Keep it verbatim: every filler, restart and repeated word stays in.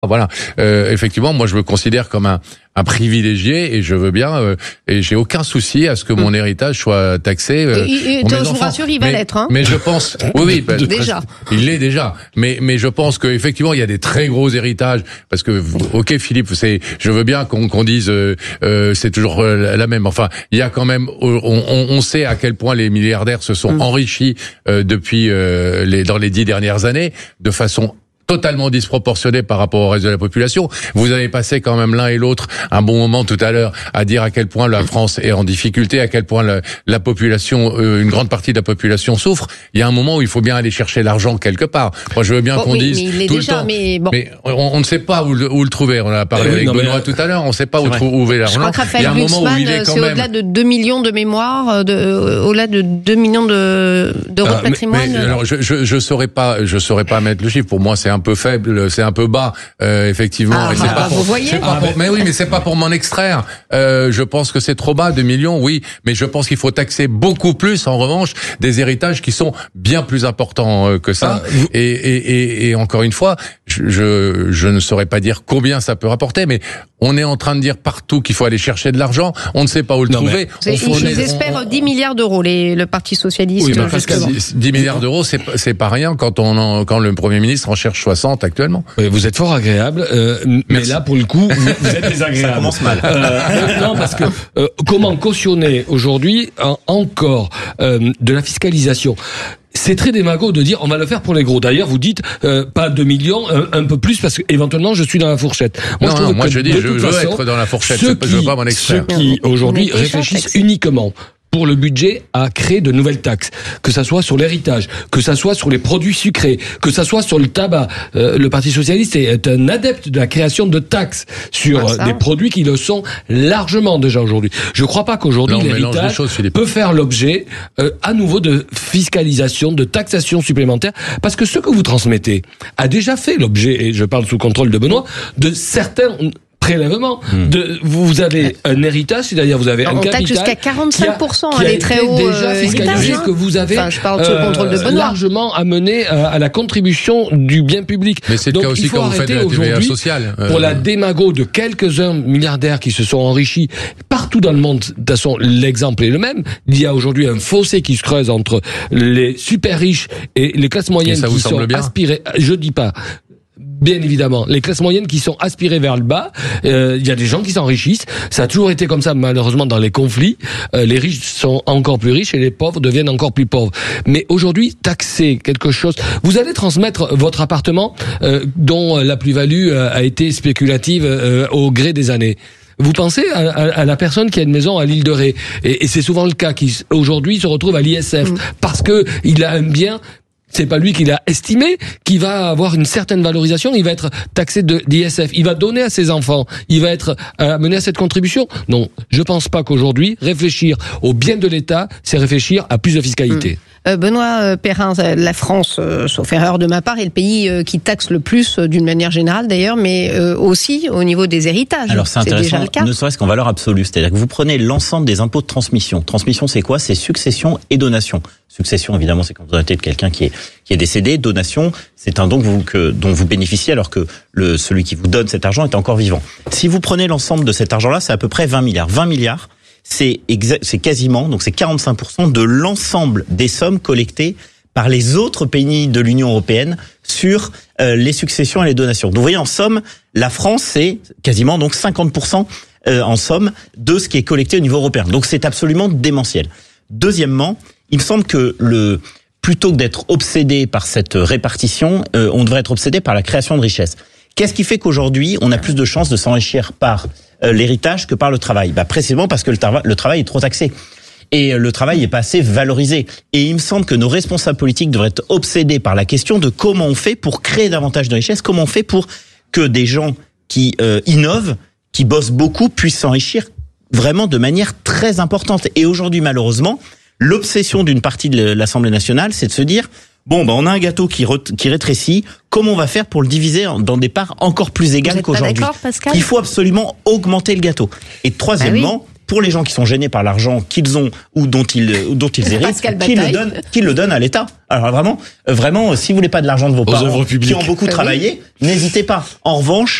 Voilà, euh, effectivement, moi je me considère comme un, un privilégié et je veux bien euh, et j'ai aucun souci à ce que mon héritage soit taxé. Euh, et, et, pour mes je vous enfants. rassure, il va mais, l'être. Hein. Mais je pense, oui, oui, bah, déjà, il l'est déjà. Mais mais je pense que effectivement il y a des très gros héritages parce que ok Philippe, c'est, je veux bien qu'on, qu'on dise euh, euh, c'est toujours la même. Enfin, il y a quand même, on, on, on sait à quel point les milliardaires se sont mmh. enrichis euh, depuis euh, les dans les dix dernières années de façon totalement disproportionné par rapport au reste de la population. Vous avez passé quand même l'un et l'autre un bon moment tout à l'heure à dire à quel point la France est en difficulté, à quel point la, la population, euh, une grande partie de la population souffre. Il y a un moment où il faut bien aller chercher l'argent quelque part. Moi, je veux bien bon, qu'on oui, dise mais tout déjà, le temps. Mais, bon. mais on, on ne sait pas où le, où le trouver. On a parlé oui, avec non, Benoît mais, tout à l'heure. On ne sait pas où trouver l'argent. Je crois que Raphaël Glucksmann, c'est même... au-delà de deux millions de mémoires, de, euh, au-delà de deux millions de, d'euros euh, de patrimoine. Mais, mais, alors, je, je, je saurais pas, je saurais pas mettre le chiffre. Pour moi, c'est un peu faible. C'est un peu bas, euh, effectivement. Ah, et c'est bah, pas vous pour, voyez. c'est pas pour, mais oui, mais c'est pas pour m'en extraire. Euh, je pense que c'est trop bas, deux millions, oui. Mais je pense qu'il faut taxer beaucoup plus, en revanche, des héritages qui sont bien plus importants euh, que ça. Ah, vous... et, et, et, et encore une fois, je, je, je ne saurais pas dire combien ça peut rapporter, mais on est en train de dire partout qu'il faut aller chercher de l'argent. On ne sait pas où le non, trouver. On faut, ils on, espèrent on, dix milliards d'euros, les, le Parti socialiste. Oui, dix milliards d'euros, c'est, c'est pas rien quand on en, quand le Premier ministre en cherche soixante actuellement. Oui, vous êtes fort agréable, euh, mais là, pour le coup, vous, vous êtes désagréable. Ça commence mal. Euh, non, parce que euh, comment cautionner aujourd'hui en, encore euh, de la fiscalisation? C'est très démago de dire on va le faire pour les gros. D'ailleurs, vous dites euh, pas deux millions, un, un peu plus parce que éventuellement je suis dans la fourchette. Moi, non, je, non, moi je dis je veux façon, être dans la fourchette. Ceux qui, je veux pas m'en extraire. Ceux qui aujourd'hui réfléchissent uniquement pour le budget à créer de nouvelles taxes, que ça soit sur l'héritage, que ça soit sur les produits sucrés, que ça soit sur le tabac. Euh, le Parti socialiste est un adepte de la création de taxes sur ah, des produits qui le sont largement déjà aujourd'hui. Je ne crois pas qu'aujourd'hui non, l'héritage choses, peut faire l'objet euh, à nouveau de fiscalisation, de taxation supplémentaire, parce que ce que vous transmettez a déjà fait l'objet, et je parle sous contrôle de Benoît, de certains prélèvement. Mmh. De, vous avez un héritage, c'est-à-dire vous avez on un capital taxe jusqu'à quarante-cinq pour cent, qui a, qui a les très hauts déjà fiscalisé, hein, que vous avez enfin, je parle sous le contrôle de Benoît. largement amené à, à la contribution du bien public. Mais c'est donc le cas aussi il faut quand vous faites de la T V A sociale. Euh... Pour la démago de quelques-uns milliardaires qui se sont enrichis partout dans le monde, de toute façon l'exemple est le même. Il y a aujourd'hui un fossé qui se creuse entre les super riches et les classes moyennes qui sont aspirées. Je dis pas. Bien évidemment, les classes moyennes qui sont aspirées vers le bas, euh, il y a des gens qui s'enrichissent. Ça a toujours été comme ça, malheureusement, dans les conflits. Euh, les riches sont encore plus riches et les pauvres deviennent encore plus pauvres. Mais aujourd'hui, taxer quelque chose... Vous allez transmettre votre appartement euh, dont la plus-value euh, a été spéculative euh, au gré des années. Vous pensez à, à, à la personne qui a une maison à l'île de Ré, et, et c'est souvent le cas, qui aujourd'hui se retrouve à l'I S F, mmh. parce que il a un bien... C'est pas lui qui l'a estimé, qui va avoir une certaine valorisation, il va être taxé de d'I S F, il va donner à ses enfants, il va être amené à cette contribution. Non, je pense pas qu'aujourd'hui, réfléchir au bien de l'État, c'est réfléchir à plus de fiscalité. Mmh. Euh, Benoît Perrin, la France, euh, sauf erreur de ma part, est le pays euh, qui taxe le plus, euh, d'une manière générale d'ailleurs, mais euh, aussi au niveau des héritages. Alors c'est, c'est intéressant, déjà le cas. Ne serait-ce qu'en valeur absolue, c'est-à-dire que vous prenez l'ensemble des impôts de transmission. Transmission, c'est quoi ? C'est succession et donation. Succession, évidemment, c'est quand vous héritez de quelqu'un qui est qui est décédé. Donation, c'est un don que vous, que, dont vous bénéficiez alors que le celui qui vous donne cet argent est encore vivant. Si vous prenez l'ensemble de cet argent-là, c'est à peu près vingt milliards. vingt milliards, c'est exa- c'est quasiment, donc c'est quarante-cinq pour cent de l'ensemble des sommes collectées par les autres pays de l'Union européenne sur euh, les successions et les donations. Donc vous voyez, en somme, la France, c'est quasiment donc cinquante pour cent euh, en somme de ce qui est collecté au niveau européen. Donc c'est absolument démentiel. Deuxièmement, il me semble que le plutôt que d'être obsédé par cette répartition, euh, on devrait être obsédé par la création de richesses. Qu'est-ce qui fait qu'aujourd'hui, on a plus de chances de s'enrichir par euh, l'héritage que par le travail ? Bah, précisément parce que le, tra- le travail est trop taxé. Et le travail n'est pas assez valorisé. Et il me semble que nos responsables politiques devraient être obsédés par la question de comment on fait pour créer davantage de richesses, comment on fait pour que des gens qui euh, innovent, qui bossent beaucoup, puissent s'enrichir vraiment de manière très importante. Et aujourd'hui, malheureusement, l'obsession d'une partie de l'Assemblée nationale, c'est de se dire, bon, ben, on a un gâteau qui, re- qui rétrécit, comment on va faire pour le diviser dans des parts encore plus égales qu'aujourd'hui ? Il faut absolument augmenter le gâteau. Et troisièmement, bah oui. pour les gens qui sont gênés par l'argent qu'ils ont ou dont ils, ou dont ils héritent, qu'ils le donnent, qu'ils le donnent à l'État. Alors vraiment, vraiment, si vous voulez pas de l'argent de vos Aux parents œuvres publiques, qui ont beaucoup travaillé, n'hésitez pas. En revanche,